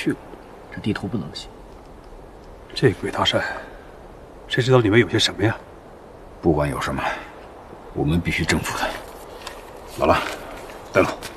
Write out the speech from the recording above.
去过，这地图不能信。 这鬼大山，谁知道里面有些什么呀？ 不管有什么，我们必须征服它。老了，带路。